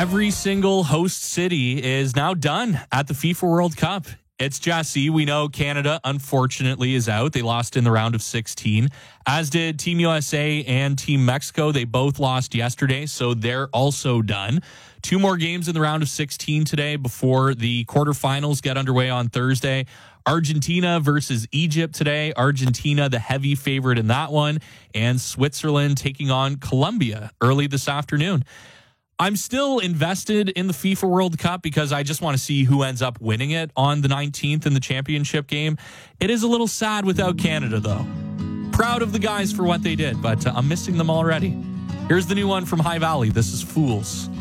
Every single host city is now done at the FIFA World Cup. It's Jesse. We know Canada, unfortunately, is out. They lost in the round of 16, as did Team USA and Team Mexico. They both lost yesterday, so they're also done. 2 more games in the round of 16 today before the quarterfinals get underway on Thursday. Argentina versus Egypt today. Argentina, the heavy favorite in that one, and Switzerland taking on Colombia early this afternoon. I'm still invested in the FIFA World Cup because I just want to see who ends up winning it on the 19th in the championship game. It is a little sad without Canada, though. Proud of the guys for what they did, but I'm missing them already. Here's the new one from High Valley. This is Fools.